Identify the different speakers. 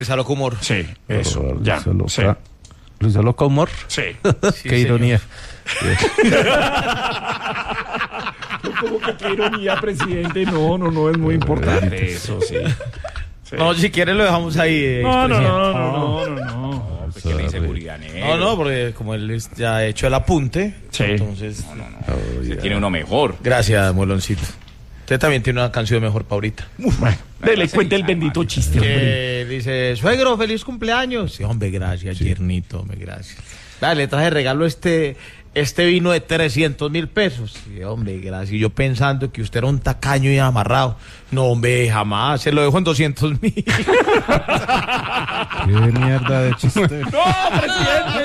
Speaker 1: Risa loco humor.
Speaker 2: Sí, eso, ya. Sí.
Speaker 3: Risa loca humor.
Speaker 2: Sí.
Speaker 3: Qué ironía.
Speaker 2: Como que qué ironía, presidente. No, es muy importante eso, sí.
Speaker 1: No, si quiere lo dejamos ahí.
Speaker 2: No.
Speaker 4: Porque la inseguridad, negro.
Speaker 1: No, porque como él ya ha hecho el apunte,
Speaker 2: Sí.
Speaker 1: entonces...
Speaker 4: Se tiene uno mejor.
Speaker 1: Gracias, Moloncito. Usted también tiene una canción mejor pa' ahorita.
Speaker 2: Bueno, dele cuenta el bendito chiste, hombre.
Speaker 1: Que dice, suegro, feliz cumpleaños. Sí, hombre, gracias, Yernito, hombre, gracias. Dale, le traje regalo este vino de 300.000 pesos. Sí, hombre, gracias. Y yo pensando que usted era un tacaño y amarrado. No, hombre, jamás. Se lo dejo en 200.000.
Speaker 3: Qué mierda de chiste.
Speaker 2: ¡No, presidente!